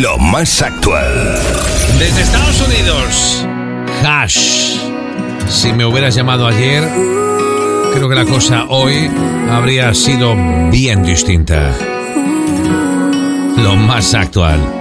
Lo más actual. Desde Estados Unidos, Hash. Si me hubieras llamado ayer, creo que la cosa hoy habría sido bien distinta. Lo más actual.